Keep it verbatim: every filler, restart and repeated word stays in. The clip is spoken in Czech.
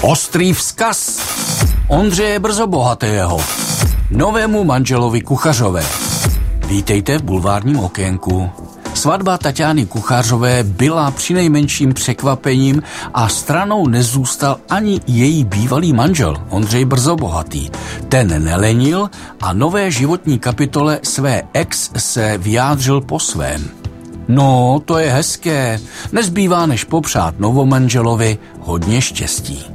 Ostrý vzkaz Ondřeje Brzobohatého novému manželovi Kuchařové. Vítejte v bulvárním okénku. Svatba Taťány Kuchařové byla přinejmenším překvapením a stranou nezůstal ani její bývalý manžel Ondřej Brzobohatý. Ten nelenil a nové životní kapitole své ex se vyjádřil po svém. No, to je hezké. Nezbývá než popřát novomanželovi hodně štěstí.